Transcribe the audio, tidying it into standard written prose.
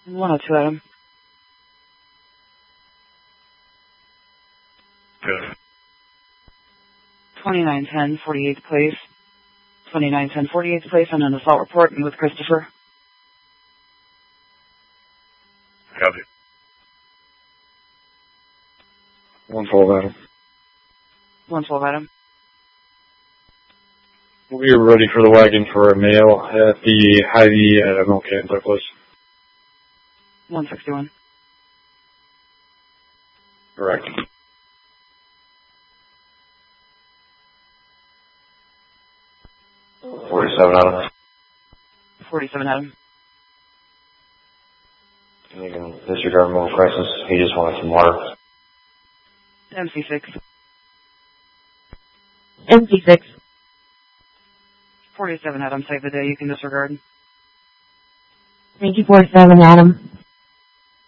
102 Adam. Good. 2910 48th place. 2910 48th place on an assault report and with Christopher. Copy. 112 Adam. 112 Adam. We are ready for the wagon for a male at the Hy-Vee at MLK and Douglas. 161. Correct. Adam. 47 Adam. You can disregard mobile crisis. He just wanted some water. MC6. MC6. 47 Adam, save the day, you can disregard. Thank you, 47 Adam.